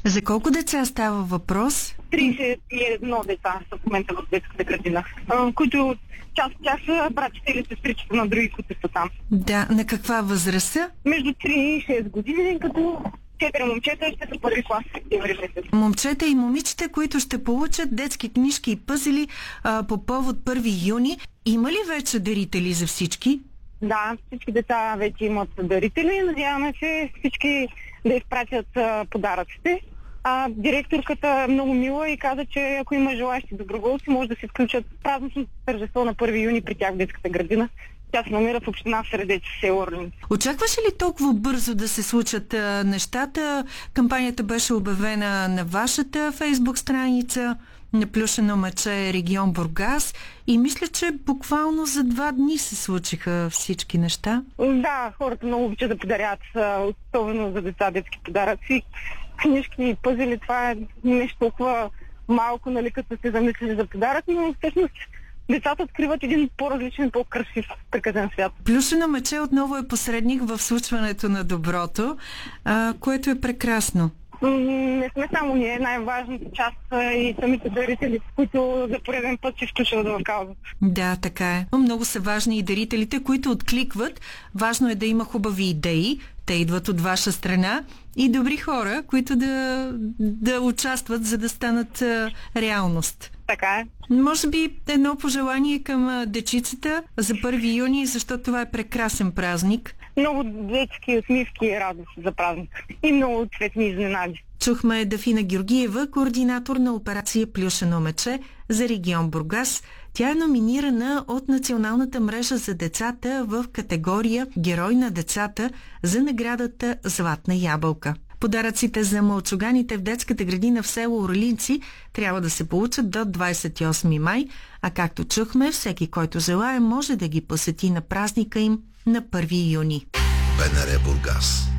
За колко деца става въпрос? 31 деца са в момента в детската градина, които част от тях са братите или сестричета на други, които са там. Да, на каква възраст са? Между 3 и 6 години, като 4 момчета ще са първи клас. Момчета и момичета, които ще получат детски книжки и пъзели по повод 1 юни. Има ли вече дарители за всички? Да, всички деца вече имат дарители. Надяваме се всички да изпратят подаръците. Директорката е много мила и каза, че ако има желащи доброволци, може да се включат празното тържество на 1 юни при тях в детската градина. Тя се намира в община Средец, село Орлин. Очакваше ли толкова бързо да се случат нещата? Кампанията беше обявена на вашата фейсбук страница, на Плюшено момче регион Бургас, и мисля, че буквално за 2 дни се случиха всички неща. Да, хората много обичат да подарят, особено за деца, детски подаръци. Книжки и пъзели, това е нещо толкова малко, нали, като се замислили за подарък, но всъщност децата откриват един по-различен, по-красив, приказен свят. Плюшено момче отново е посредник в случването на доброто, което е прекрасно. Не сме само ние, най-важната част и самите дарители, които за пореден път се включват в каузата. Да, така е. Много са важни и дарителите, които откликват. Важно е да има хубави идеи, те идват от ваша страна, и добри хора, които да участват, за да станат реалност. Така е. Може би едно пожелание към дечицата за 1 юни, защото това е прекрасен празник. Много детски усмивки и радост за празник. И много цветни изненади. Чухме Дафина Георгиева, координатор на операция Плюшено момче за регион Бургас. Тя е номинирана от Националната мрежа за децата в категория Герой на децата за наградата Златна ябълка. Подаръците за малчуганите в детската градина в село Орлинци трябва да се получат до 28 май, а както чухме, всеки, който желае, може да ги посети на празника им на 1 юни. БНР Бургас.